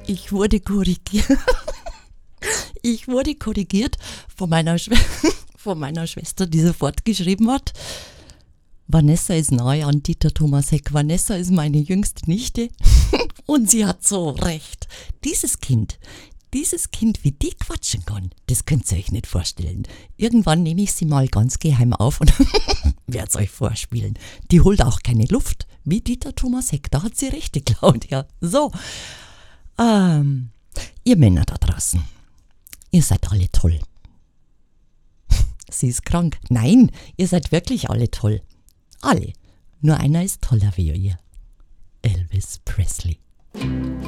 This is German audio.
Ich wurde korrigiert. Ich wurde korrigiert von meiner Schwester, die sofort geschrieben hat, Vanessa ist nahe an Dieter Thomas Heck. Vanessa ist meine jüngste Nichte und sie hat so recht. Dieses Kind, wie die quatschen kann, das könnt ihr euch nicht vorstellen. Irgendwann nehme ich sie mal ganz geheim auf und werde es euch vorspielen. Die holt auch keine Luft, wie Dieter Thomas Heck. Da hat sie recht, Claudia. So, ihr Männer da draußen, ihr seid alle toll. Sie ist krank. Nein, ihr seid wirklich alle toll. Alle. Nur einer ist toller wie ihr. Elvis Presley.